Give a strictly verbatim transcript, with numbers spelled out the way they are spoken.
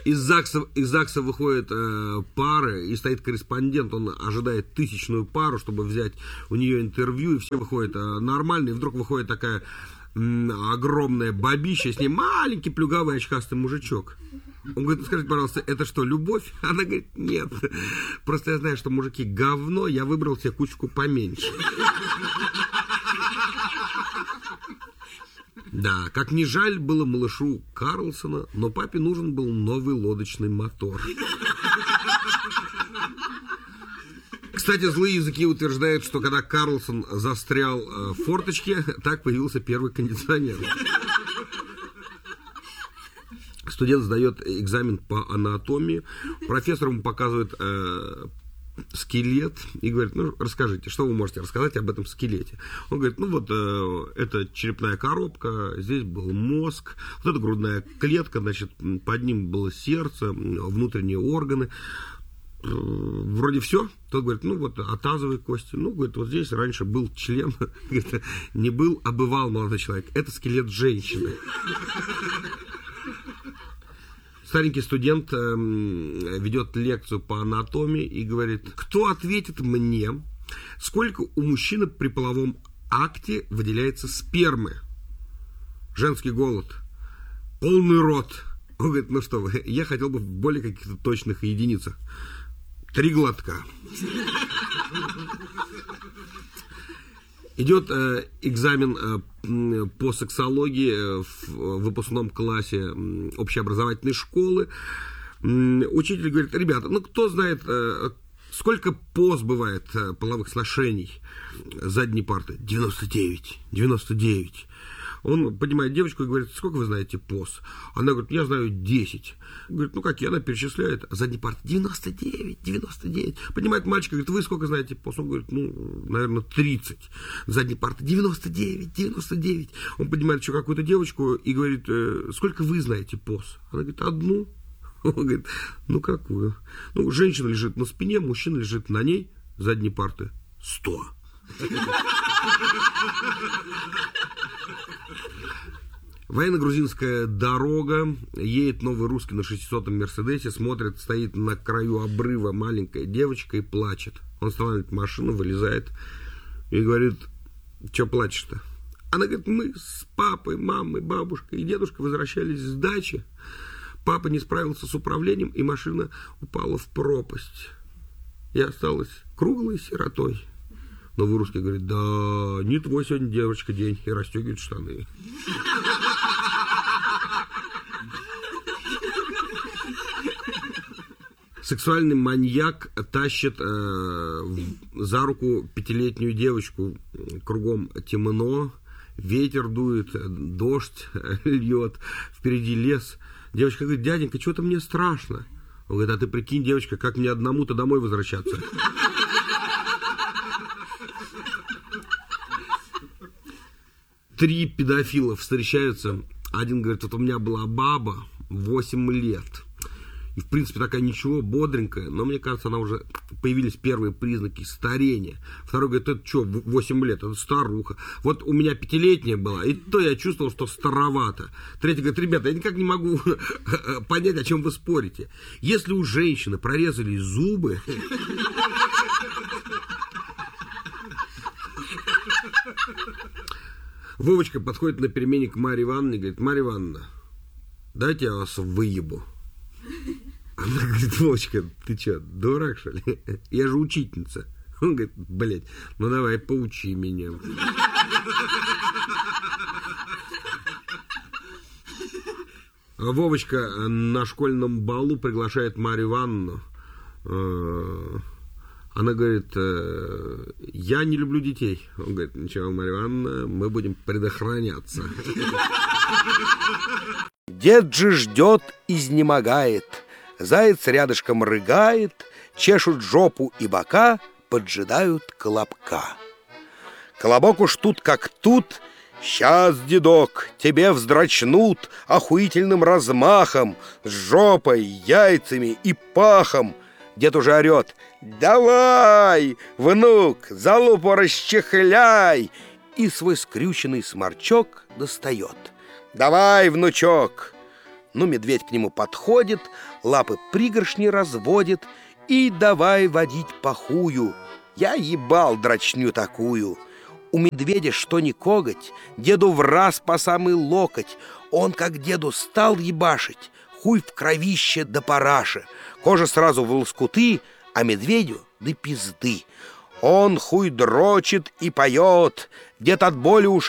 Из ЗАГСа, из ЗАГСа выходят э, пары, и стоит корреспондент, он ожидает тысячную пару, чтобы взять у нее интервью, и все выходят э, нормально, и вдруг выходит такая м, огромная бабища, с ней маленький плюгавый очкастый мужичок. Он говорит, ну скажите, пожалуйста, это что, любовь? Она говорит, нет, просто я знаю, что мужики говно, я выбрал себе кучку поменьше. Да, как ни жаль было малышу Карлсона, но папе нужен был новый лодочный мотор. Кстати, злые языки утверждают, что когда Карлсон застрял в форточке, так появился первый кондиционер. Студент сдает экзамен по анатомии, профессор ему показывает э, скелет и говорит, ну, расскажите, что вы можете рассказать об этом скелете? Он говорит, ну, вот, э, это черепная коробка, здесь был мозг, вот это грудная клетка, значит, под ним было сердце, внутренние органы. Вроде все. Тот говорит, ну, вот, а тазовые кости? Ну, говорит, вот здесь раньше был член. Говорит, не был, а бывал молодой человек. Это скелет женщины. Старенький студент э, ведет лекцию по анатомии и говорит, кто ответит мне, сколько у мужчины при половом акте выделяется спермы? Женский голод. Полный рот. Он говорит, ну что вы, я хотел бы в более каких-то точных единицах. Три глотка. Идет э, экзамен э, по сексологии э, в выпускном классе э, общеобразовательной школы. Э, учитель говорит, ребята, ну кто знает, э, сколько поз бывает э, половых сношений задней парты? девяносто девять. девяносто девять. Он поднимает девочку и говорит, сколько вы знаете поз? Она говорит, я знаю десять. Говорит, ну какие? Она перечисляет. Задний парт девяносто девять, девяносто девять. Поднимает мальчика, говорит, вы сколько знаете поз? Он говорит, ну, наверное, тридцать. Задний парт девяносто девять, девяносто девять. Он поднимает еще какую-то девочку и говорит, сколько вы знаете поз? Она говорит, одну. Он говорит, ну какую? Ну, женщина лежит на спине, мужчина лежит на ней. Задней парты сто. Военно-грузинская дорога, едет новый русский на шестисотом Мерседесе, смотрит, стоит на краю обрыва маленькая девочка и плачет. Он останавливает машину, вылезает и говорит, что плачешь-то? Она говорит, мы с папой, мамой, бабушкой и дедушкой возвращались с дачи. Папа не справился с управлением, и машина упала в пропасть. Я осталась круглой сиротой. Новый русский говорит, да, не твой сегодня, девочка, день, и расстегивает штаны. Сексуальный маньяк тащит э, за руку пятилетнюю девочку. Кругом темно, ветер дует, дождь льет, впереди лес. Девочка говорит, дяденька, что-то мне страшно. Он говорит, а ты прикинь, девочка, как мне одному-то домой возвращаться? Три педофила встречаются. Один говорит, вот у меня была баба восемь лет. И, в принципе, такая ничего, бодренькая. Но, мне кажется, она уже появились первые признаки старения. Второй говорит, это что, восемь лет, это старуха. Вот у меня пятилетняя была, и то я чувствовал, что старовато. Третий говорит, ребята, я никак не могу понять, о чем вы спорите. Если у женщины прорезали зубы... Вовочка подходит на перемене к Марье Ивановне и говорит, Марья Ивановна, дайте я вас выебу. Она говорит, Вовочка, ты что, дурак, что ли? Я же учительница. Он говорит, блядь, ну давай, поучи меня. Вовочка на школьном балу приглашает Марью Ивановну. Она говорит, я не люблю детей. Он говорит, ничего, Марья Ивановна, мы будем предохраняться. Дед же ждет, изнемогает. Заяц рядышком рыгает, чешут жопу и бока, поджидают колобка. Колобок уж тут как тут. Сейчас, дедок, тебе вздрачнут охуительным размахом, с жопой, яйцами и пахом. Дед уже орет, давай, внук, залупу расчехляй, и свой скрюченный сморчок достает. Давай, внучок. Ну, медведь к нему подходит, лапы пригоршни разводит и давай водить пахую. Я ебал дрочню такую. У медведя что ни коготь, деду враз по самый локоть. Он, как деду, стал ебашить, хуй в кровище да параше. Кожа сразу в лоскуты, а медведю да пизды. Он хуй дрочит и поет, дед от боли уж